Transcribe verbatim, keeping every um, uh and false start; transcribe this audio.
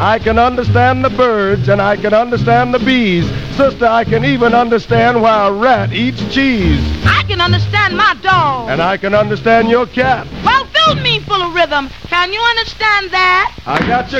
I can understand the birds and I can understand the bees. Sister, I can even understand why a rat eats cheese. I can understand my dog. And I can understand your cat. Well, fill me full of rhythm. Can you understand that? I got your